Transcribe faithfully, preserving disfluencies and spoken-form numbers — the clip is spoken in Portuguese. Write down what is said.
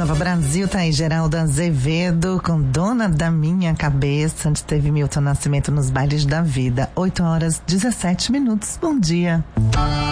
Nova Brasil, tá aí Geraldo Azevedo com Dona da Minha Cabeça, onde teve Milton Nascimento nos Bailes da Vida. oito horas, dezessete minutos. Bom dia.